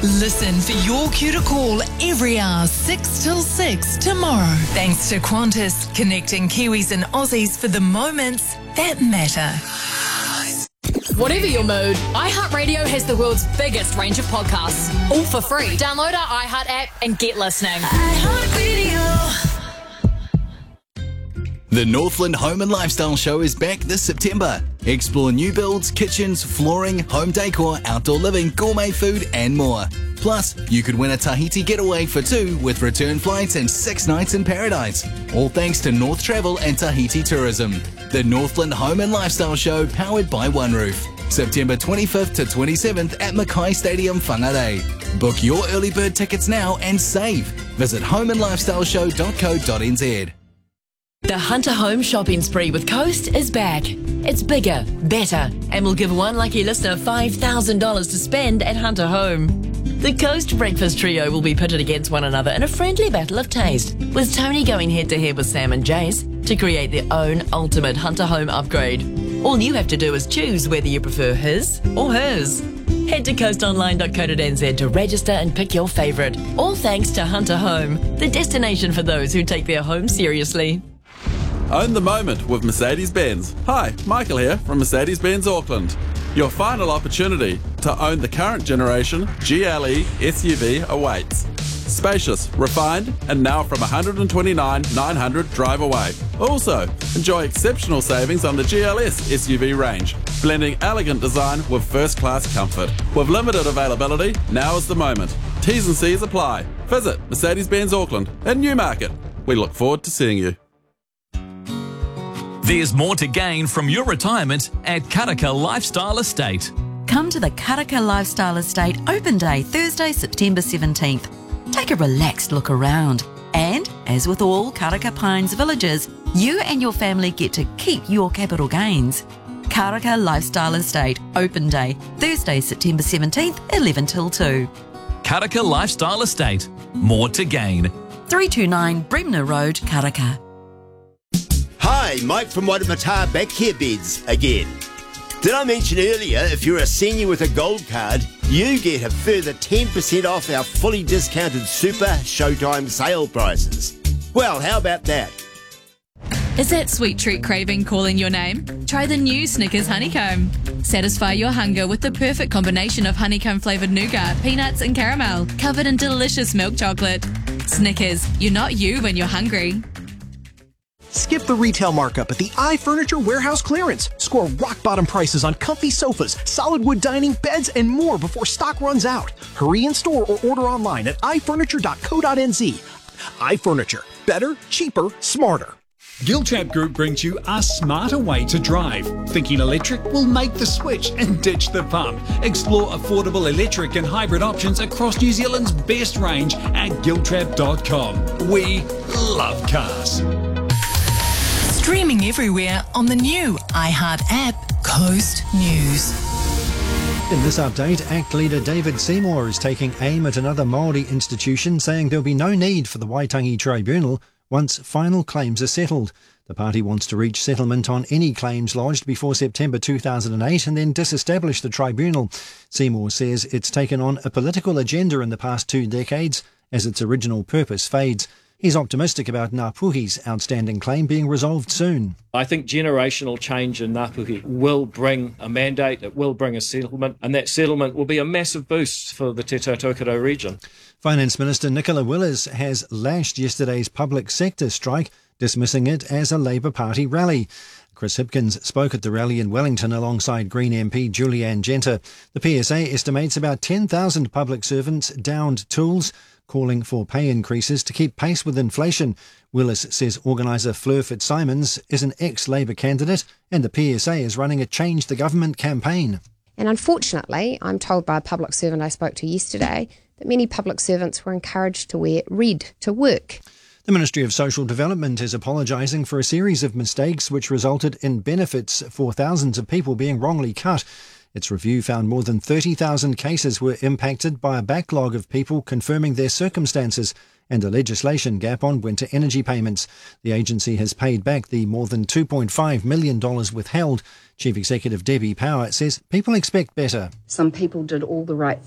Listen for your cue to call every hour 6 till 6 tomorrow. Thanks to Qantas, connecting Kiwis and Aussies for the moments that matter. Whatever your mood, iHeartRadio has the world's biggest range of podcasts, all for free. Download our iHeart app and get listening. iHeartRadio. The Northland Home and Lifestyle Show is back this September. Explore new builds, kitchens, flooring, home decor, outdoor living, gourmet food and more. Plus, you could win a Tahiti getaway for 2 with return flights and 6 nights in paradise. All thanks to North Travel and Tahiti Tourism. The Northland Home and Lifestyle Show powered by One Roof. September 25th to 27th at Mackay Stadium, Whangarei. Book your early bird tickets now and save. Visit homeandlifestyleshow.co.nz. The Hunter Home shopping spree with Coast is back. It's bigger, better, and will give one lucky listener $5,000 to spend at Hunter Home. The Coast Breakfast Trio will be pitted against one another in a friendly battle of taste, with Tony going head-to-head with Sam and Jace to create their own ultimate Hunter Home upgrade. All you have to do is choose whether you prefer his or hers. Head to coastonline.co.nz to register and pick your favourite. All thanks to Hunter Home, the destination for those who take their home seriously. Own the moment with Mercedes-Benz. Hi, Michael here from Mercedes-Benz Auckland. Your final opportunity to own the current generation GLE SUV awaits. Spacious, refined, and now from $129,900 drive away. Also, enjoy exceptional savings on the GLS SUV range, blending elegant design with first-class comfort. With limited availability, now is the moment. T's and C's apply. Visit Mercedes-Benz Auckland in Newmarket. We look forward to seeing you. There's more to gain from your retirement at Karaka Lifestyle Estate. Come to the Karaka Lifestyle Estate Open Day, Thursday, September 17th. Take a relaxed look around. And, as with all Karaka Pines villages, you and your family get to keep your capital gains. Karaka Lifestyle Estate Open Day, Thursday, September 17th, 11 till 2. Karaka Lifestyle Estate. More to gain. 329 Bremner Road, Karaka. Hi, Mike from Watamata Backcare Beds again. Did I mention earlier, if you're a senior with a gold card, you get a further 10% off our fully discounted Super Showtime sale prices? Well, how about that? Is that sweet treat craving calling your name? Try the new Snickers Honeycomb. Satisfy your hunger with the perfect combination of honeycomb-flavoured nougat, peanuts and caramel, covered in delicious milk chocolate. Snickers, you're not you when you're hungry. Skip the retail markup at the iFurniture Warehouse Clearance. Score rock-bottom prices on comfy sofas, solid wood dining, beds, and more before stock runs out. Hurry in store or order online at ifurniture.co.nz. iFurniture. Better, cheaper, smarter. Giltrap Group brings you a smarter way to drive. Thinking electric? Will make the switch and ditch the pump. Explore affordable electric and hybrid options across New Zealand's best range at giltrap.com. We love cars. Streaming everywhere on the new iHeart app, Coast News. In this update, ACT leader David Seymour is taking aim at another Māori institution, saying there'll be no need for the Waitangi Tribunal once final claims are settled. The party wants to reach settlement on any claims lodged before September 2008 and then disestablish the tribunal. Seymour says it's taken on a political agenda in the past 2 decades as its original purpose fades. He's optimistic about Ngāpuhi's outstanding claim being resolved soon. I think generational change in Ngāpuhi will bring a mandate, it will bring a settlement, and that settlement will be a massive boost for the Te Tokoro region. Finance Minister Nicola Willis has lashed yesterday's public sector strike, dismissing it as a Labour Party rally. Chris Hipkins spoke at the rally in Wellington alongside Green MP Julianne Genter. The PSA estimates about 10,000 public servants downed tools, calling for pay increases to keep pace with inflation. Willis says organiser Fleur Fitzsimons is an ex-Labour candidate and the PSA is running a Change the Government campaign. And unfortunately, I'm told by a public servant I spoke to yesterday that many public servants were encouraged to wear red to work. The Ministry of Social Development is apologising for a series of mistakes which resulted in benefits for thousands of people being wrongly cut. Its review found more than 30,000 cases were impacted by a backlog of people confirming their circumstances and a legislation gap on winter energy payments. The agency has paid back the more than $2.5 million withheld. Chief Executive Debbie Power says people expect better. Some people did all the right